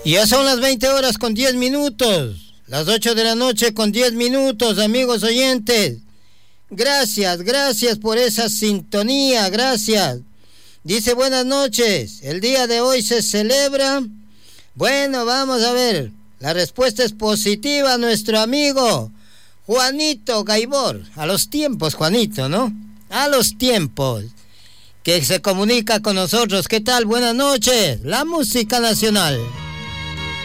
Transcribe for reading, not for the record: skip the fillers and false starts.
Ya son las 20 horas con 10 minutos, las 8 de la noche con 10 minutos, amigos oyentes. Gracias por esa sintonía, gracias. Dice buenas noches, el día de hoy se celebra. Bueno, vamos a ver, la respuesta es positiva, nuestro amigo Juanito Gaibor. A los tiempos, Juanito, ¿no? A los tiempos, que se comunica con nosotros. ¿Qué tal? Buenas noches, la música nacional.